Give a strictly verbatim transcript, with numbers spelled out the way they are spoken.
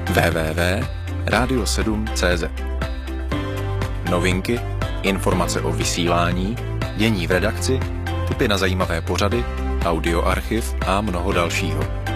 w w w tečka radio sedm tečka cé zet. Novinky, informace o vysílání, dění v redakci, tipy na zajímavé pořady, audioarchiv a mnoho dalšího.